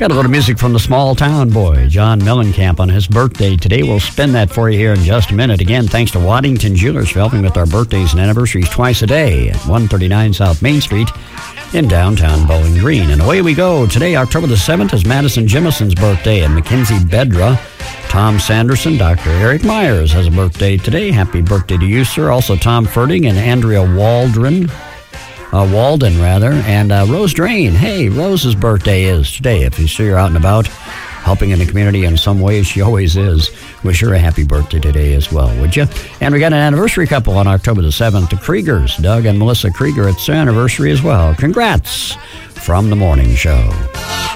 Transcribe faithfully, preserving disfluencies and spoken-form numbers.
Got a little music from the small town boy, John Mellencamp, on his birthday today. We'll spin that for you here in just a minute. Again, thanks to Waddington Jewelers for helping with our birthdays and anniversaries twice a day at one thirty-nine South Main Street in downtown Bowling Green. And away we go. Today, October the seventh, is Madison Jimison's birthday, and Mackenzie Bedra, Tom Sanderson, Doctor Eric Myers has a birthday today. Happy birthday to you, sir. Also, Tom Ferding and Andrea Waldron. Uh, Walden, rather, and uh, Rose Drain. Hey, Rose's birthday is today. If you see her out and about, helping in the community in some ways, she always is. Wish her a happy birthday today as well, would you? And we got an anniversary couple on October the seventh, the Kriegers, Doug and Melissa Krieger. It's their anniversary as well. Congrats from the morning show.